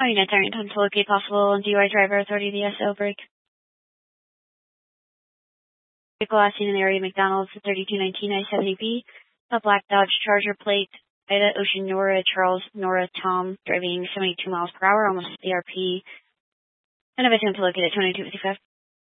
Unit Darrington to locate possible DUI driver authority DSO break. Vehicle last seen in the area of McDonald's 3219 I-70B. A black Dodge Charger plate. Ida Ocean Nora Charles Nora Tom driving 72 miles per hour, almost CRP. And a victim to locate at 2255.